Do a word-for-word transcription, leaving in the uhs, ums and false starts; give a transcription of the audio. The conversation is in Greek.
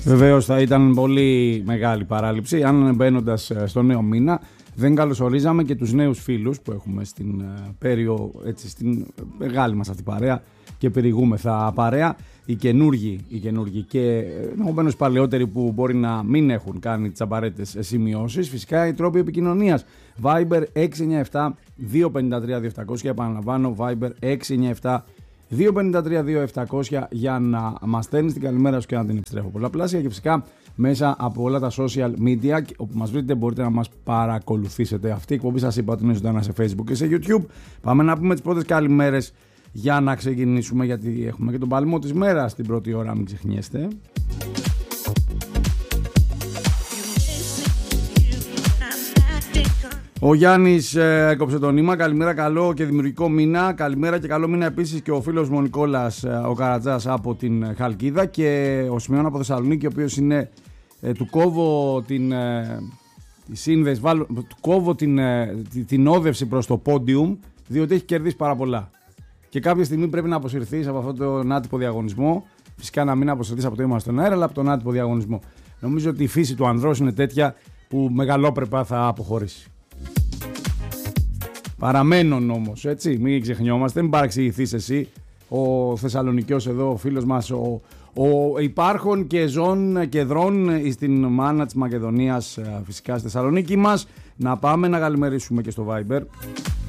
Βεβαίως θα ήταν πολύ μεγάλη παράληψη αν μπαίνοντας στο νέο μήνα δεν καλωσορίζαμε και τους νέους φίλους που έχουμε στην Πέριο, έτσι, στην μεγάλη μας αυτή παρέα και περιηγούμεθα παρέα, οι καινούργοι, οι καινούργοι και ενδεχομένως παλαιότεροι που μπορεί να μην έχουν κάνει τις απαραίτητες σημειώσεις. Φυσικά οι τρόποι επικοινωνίας Viber έξι εννιά επτά δύο πέντε τρία δύο επτακόσια, επαναλαμβάνω Viber έξι εννιά επτά δύο πέντε τρία δύο επτακόσια για να μας στέλνεις την καλημέρα σου και να την επιστρέφω πολλαπλάσια, και φυσικά μέσα από όλα τα social media όπου μας βρείτε μπορείτε να μας παρακολουθήσετε. Αυτή η εκπομπή σας είπα ότι είναι ζωντανά σε Facebook και σε YouTube. Πάμε να πούμε τις πρώτες καλημέρες για να ξεκινήσουμε, γιατί έχουμε και τον παλμό της μέρας την πρώτη ώρα, μην ξεχνιέστε. Ο Γιάννης ε, έκοψε το νήμα. Καλημέρα, καλό και δημιουργικό μήνα. Καλημέρα και καλό μήνα επίσης και ο φίλος μου ο Νικόλας ε, ο Καρατζάς από την Χαλκίδα και ο Σιμεών από Θεσσαλονίκη, ο οποίος είναι ε, του κόβω την ε, τη σύνδεση, βάλω, του κόβω την, ε, την, την όδευση προς το πόντιουμ, διότι έχει κερδίσει πάρα πολλά. Και κάποια στιγμή πρέπει να αποσυρθείς από αυτόν τον άτυπο διαγωνισμό. Φυσικά να μην αποσυρθείς από το Είμαστε στον Αέρα, αλλά από τον άτυπο διαγωνισμό. Νομίζω ότι η φύση του ανδρός είναι τέτοια που μεγαλόπρεπα θα αποχωρήσει. Παραμένουν όμως, έτσι, μην ξεχνιόμαστε, μην παραξηγηθείς εσύ, ο Θεσσαλονικιός εδώ, ο φίλος μας, ο, ο υπάρχον και ζών και δρών στην μάνα της Μακεδονίας, φυσικά στη Θεσσαλονίκη μας. Να πάμε να καλημερίσουμε και στο Viber.